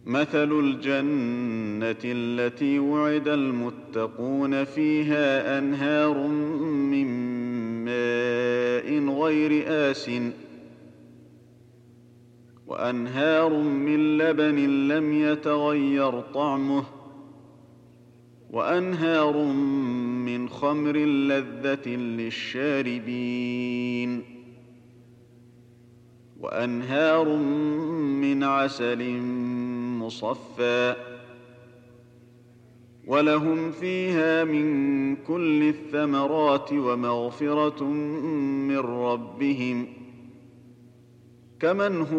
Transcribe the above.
مثل الجنة التي وعد المتقون فيها أنهار من ماء غير آسن وأنهار من لبن لم يتغير طعمه وأنهار من خمر لذة للشاربين وأنهار من عسل مصفى ولهم فيها من كل الثمرات ومغفرة من ربهم كمن هو